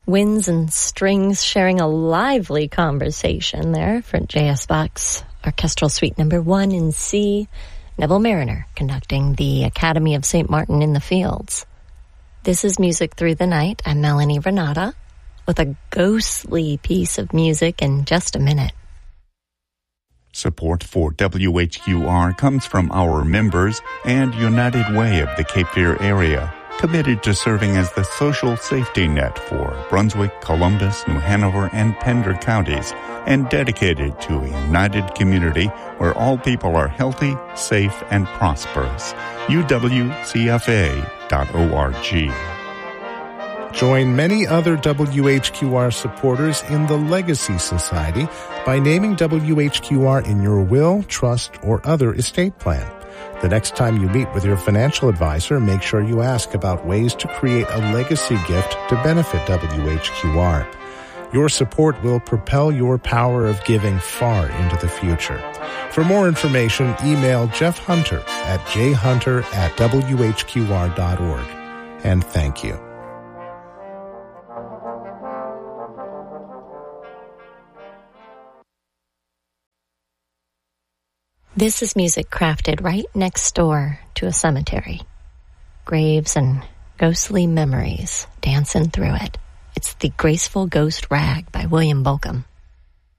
Winds and strings sharing a lively conversation there for J.S. Bach's Orchestral Suite No. 1 in C. Neville Mariner conducting the Academy of St. Martin in the Fields. This is Music Through the Night. I'm Melanie Renata with a ghostly piece of music in just a minute. Support for WHQR comes from our members and United Way of the Cape Fear area, committed to serving as the social safety net for Brunswick, Columbus, New Hanover, and Pender counties, and dedicated to a united community where all people are healthy, safe, and prosperous. UWCFA.org. Join many other WHQR supporters in the Legacy Society by naming WHQR in your will, trust, or other estate plan. The next time you meet with your financial advisor, make sure you ask about ways to create a legacy gift to benefit WHQR. Your support will propel your power of giving far into the future. For more information, email Jeff Hunter at jhunter@whqr.org. And thank you. This is music crafted right next door to a cemetery. Graves and ghostly memories dancing through it. It's The Graceful Ghost Rag by William Bolcom.